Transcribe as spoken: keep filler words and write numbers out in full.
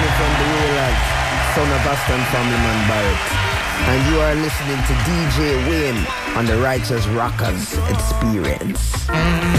Tony from the Wheelers, son of Aston family man Barrett. And you are listening to D J Wayne on the Righteous Rockers Experience.